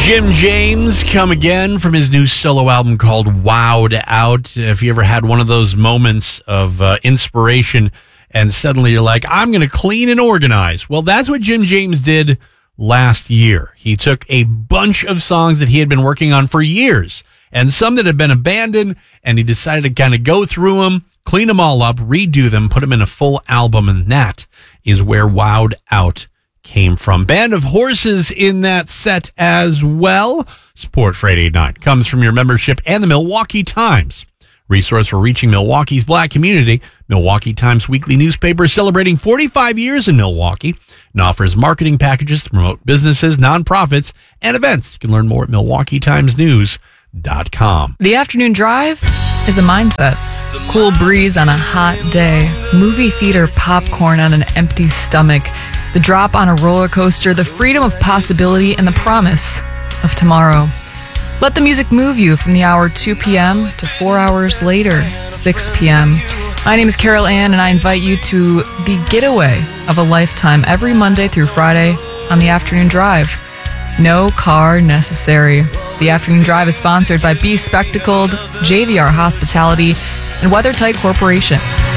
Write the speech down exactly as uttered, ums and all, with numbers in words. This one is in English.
Jim James come again from his new solo album called Wowed Out. If you ever had one of those moments of uh, inspiration and suddenly you're like, I'm going to clean and organize. Well, that's what Jim James did last year. He took a bunch of songs that he had been working on for years and some that had been abandoned, and he decided to kind of go through them, clean them all up, redo them, put them in a full album, and that is where Wowed Out came from. Band of Horses in that set as well. Support for eight eighty-nine comes from your membership and the Milwaukee Times, resource for reaching Milwaukee's Black community. Milwaukee Times weekly newspaper celebrating forty-five years in Milwaukee and offers marketing packages to promote businesses, nonprofits, and events. You can learn more at milwaukee times news dot com. The afternoon drive is a mindset. Cool breeze on a hot day, movie theater popcorn on an empty stomach, the drop on a roller coaster, the freedom of possibility, and the promise of tomorrow. Let the music move you from the hour two p.m. to four hours later, six p.m. My name is Carol Ann, and I invite you to the getaway of a lifetime every Monday through Friday on the Afternoon Drive. No car necessary. The Afternoon Drive is sponsored by Be Spectacled, J V R Hospitality, and WeatherTight Corporation.